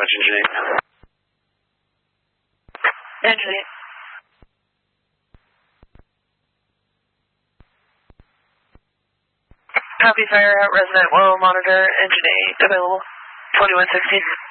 much, Engine 8. Engine 8. Copy, fire out, resident, low, monitor, Engine 8, available, 2116.